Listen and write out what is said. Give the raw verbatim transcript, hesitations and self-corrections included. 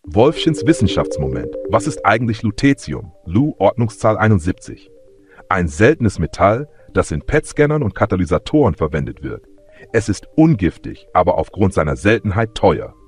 Wolfchens Wissenschaftsmoment. Was ist eigentlich Lutetium? Lu, Ordnungszahl einundsiebzig. Ein seltenes Metall, das in P E T-Scannern und Katalysatoren verwendet wird. Es ist ungiftig, aber aufgrund seiner Seltenheit teuer.